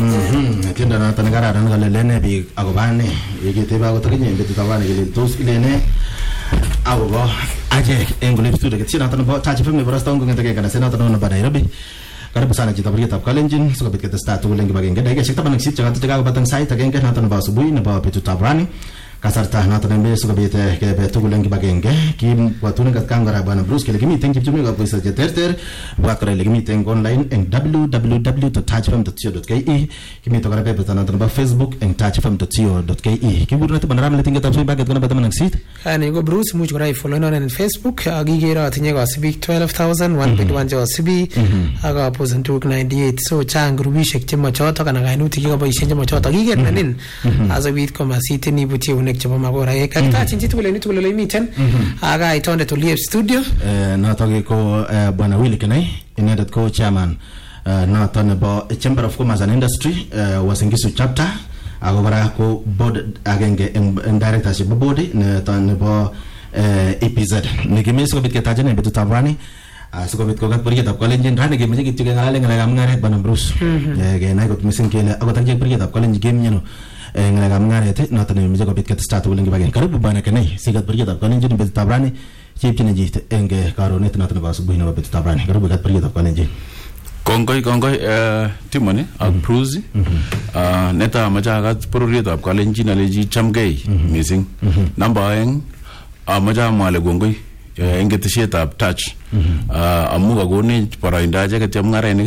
Tiendo noton nekararan kolelene biik akobo ane yekitebe akot akinye en betut akobo ane kele tos ilene akobo achek en Golib Studio keteshet noton nebo Touch FM nebo Rasta kong'etege kanaset noton nebo Nairobi. Karibu sana chito bariyetab Kalenjin sikobit ketestai tugul en kibagenge dakikaishek 18 chekakobata en sait agenge noton nebo asubuhi nebo betutab rani. Kasarta noton nembe sikobit kebe tugul en kibagenge kibwatun katkan kora bwana Bruce kele kimiten kipchumikab koiso cheterter bwat kora ile kimiten online en www.touchfm.co.ke kimiten kora pepeta noton nebo Facebook en touchfm.co.ke kiburu neto bana ramle tingetab so baget kona bataman sit ani go Bruce much kora follow on Facebook akigero atinye kasibik 12121 josibi aga posen 298 so chang rubishek chemochoto kana kainutik kikoboisien chemochoto kiger nanin asabit koma sitini buti chebo magora kakitachin chitugul en tugul ole miten aga itonde to Live Studio noto ko bwana Willy Kenai inendet ko chairman noto nebo Chamber of Commerce and Industry Wasingisu chapter ako kora ko board agenge en directorship board nebo EPZ nikimi sikobit ketachen en betutab rani sikobit ko kat bariyetab Kalenjin rani kemeche kityo kengalale ngalekab mungaret bwana Bruce kenai kot missing kele akot ak bariyetab Kalenjin kemenyeno ngalekab mungaret noton nemeche kobit ketestai tugul en kibagenge. Karibu bwana Kenai sikat bariyetab Kalenjin en betutab rani chepchine jit en karonet noton nebo asubuhi nebo betutab rani. Karibu kat bariyetab Kalenjin. Kongoi Timoni ak Bruce neta machakat bororietab Kalenjin aleji chamgei missing. Namba 2 amache amwale kongoi en keteshetab Touch amu kakonech boroindo acheket chemung'arainik